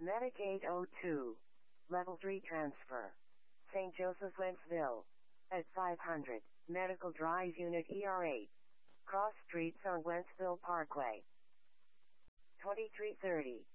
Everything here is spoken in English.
Medic 802. Level 3 transfer. St. Joseph, Wentzville. At 500, Medical Drive Unit ER8. Cross Streets on Wentzville Parkway. 2330.